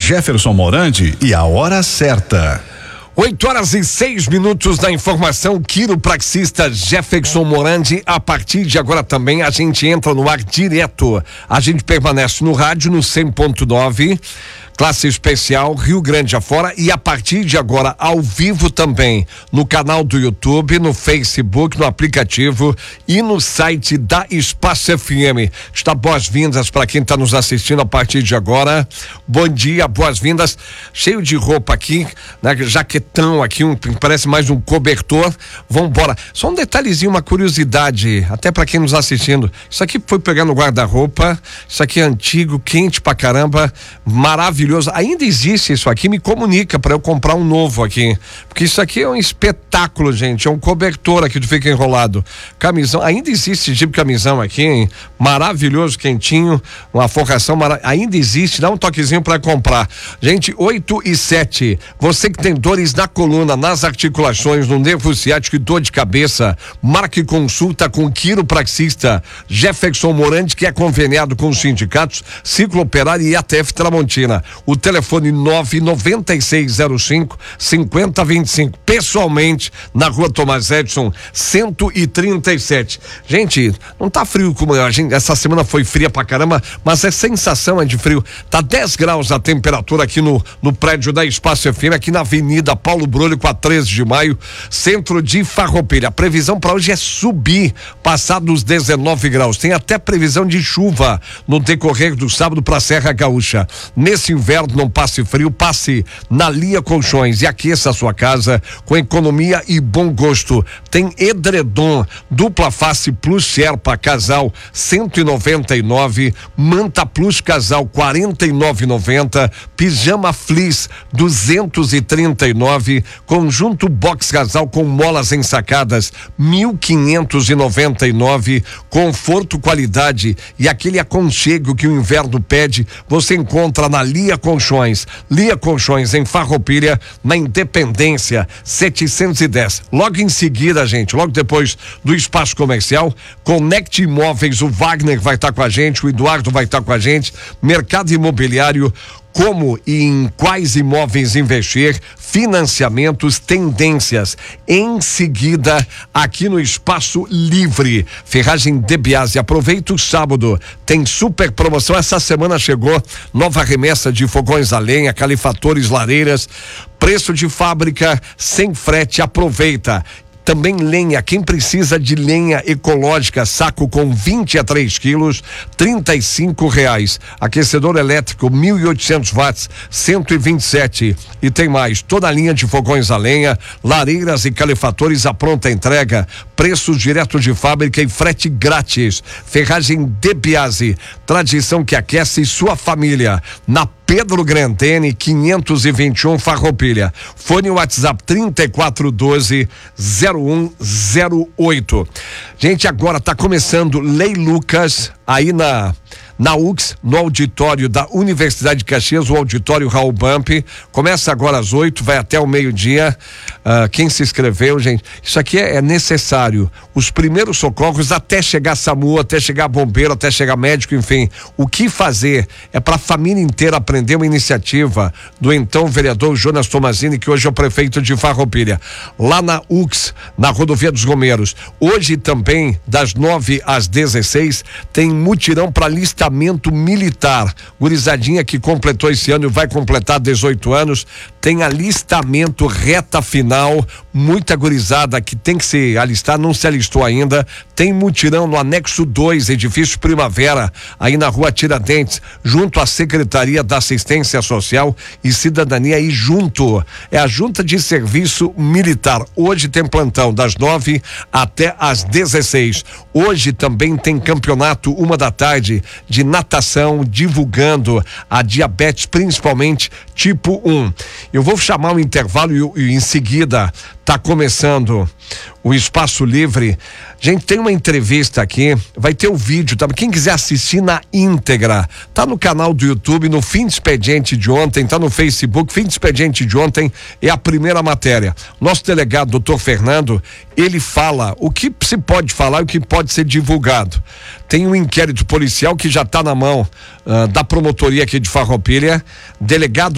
Jefferson Morandi e a hora certa. 8h06 da informação. Quiropraxista Jefferson Morandi. A partir de agora também a gente entra no ar direto. A gente permanece no rádio no 100.9. Classe especial Rio Grande afora, e a partir de agora ao vivo também no canal do YouTube, no Facebook, no aplicativo e no site da Espaço FM. Está boas-vindas para quem está nos assistindo a partir de agora. Bom dia, boas-vindas. Cheio de roupa aqui, né? Jaquetão aqui, parece mais um cobertor. Vambora. Só um detalhezinho, uma curiosidade, até para quem nos assistindo. Isso aqui foi pegar no guarda-roupa. Isso aqui é antigo, quente pra caramba, maravilhoso. Ainda existe isso aqui, me comunica para eu comprar um novo aqui, porque isso aqui é um espetáculo, gente, é um cobertor aqui que fica enrolado, camisão, ainda existe esse tipo de camisão aqui, hein? Maravilhoso, quentinho, uma forração, ainda existe, dá um toquezinho para comprar, gente. 8h07, você que tem dores na coluna, nas articulações, no nervo ciático e dor de cabeça, marque consulta com o quiropraxista Jefferson Morandi, que é conveniado com os sindicatos Ciclo Operário e ATF Tramontina. O telefone 99605-5025, pessoalmente na rua Tomás Edson 137. Gente, não tá frio como a gente, essa semana foi fria pra caramba, mas a sensação é de frio. Tá 10 graus a temperatura aqui no prédio da Espaço FM, aqui na Avenida Paulo Brolho com a 13 de maio, centro de Farroupilha. A previsão para hoje é subir, passar dos 19 graus. Tem até previsão de chuva no decorrer do sábado para a Serra Gaúcha. Nesse inverno não passe frio, passe na Lia Colchões e aqueça a sua casa com economia e bom gosto. Tem edredom dupla face plus Sherpa casal 199, manta plus casal 49,90, pijama fleece 239, conjunto box casal com molas ensacadas 1.599, conforto, qualidade e aquele aconchego que o inverno pede, você encontra na Lia Colchões. Lia Colchões em Farroupilha, na Independência 710. Logo em seguida, gente, logo depois do espaço comercial, Conect Imóveis, o Wagner vai estar com a gente, o Eduardo vai estar com a gente, Mercado Imobiliário, como e em quais imóveis investir, financiamentos, tendências. Em seguida, aqui no Espaço Livre, Ferragem De Biasi. Aproveita o sábado, tem super promoção. Essa semana chegou nova remessa de fogões a lenha, calefatores, lareiras, preço de fábrica, sem frete. Aproveita. Também lenha, quem precisa de lenha ecológica, saco com 20 a 3 quilos, R$35. Aquecedor elétrico 1.800 watts, 127. E tem mais, toda a linha de fogões a lenha, lareiras e calefatores à pronta entrega, preços direto de fábrica e frete grátis. Ferragem De Biasi, tradição que aquece sua família. Na Pedro Grandene 521 Farroupilha. Fone WhatsApp 3412-0108. Gente, agora tá começando Lei Lucas aí na UX, no auditório da Universidade de Caxias, o auditório Raul Bump. Começa agora às 8, vai até o meio-dia. Quem se inscreveu, gente, isso aqui é necessário. Os primeiros socorros até chegar SAMU, até chegar bombeiro, até chegar médico, enfim. O que fazer é para a família inteira aprender uma iniciativa do então vereador Jonas Tomazini, que hoje é o prefeito de Farroupilha. Lá na UX, na Rodovia dos Romeiros. Hoje também, das 9 às 16, tem mutirão para alistamento militar. Gurizadinha que completou esse ano e vai completar 18 anos, tem alistamento reta final. Muita gurizada que tem que se alistar, não se alistou ainda. Tem mutirão no anexo 2, edifício Primavera, aí na rua Tiradentes, junto à Secretaria da Assistência Social e Cidadania, e junto é a Junta de Serviço Militar. Hoje tem plantão das 9 até às 16. Hoje também tem campeonato 1 da tarde de natação, divulgando a diabetes, principalmente tipo 1. Eu vou chamar um intervalo e em seguida tá começando o Espaço Livre. Gente, tem uma entrevista aqui, vai ter o vídeo, tá? Quem quiser assistir na íntegra, tá no canal do YouTube, no Fim de Expediente de ontem, tá no Facebook, Fim de Expediente de ontem é a primeira matéria. Nosso delegado, doutor Fernando, ele fala o que se pode falar e o que pode ser divulgado. Tem um inquérito policial que já tá na mão da promotoria aqui de Farroupilha, delegado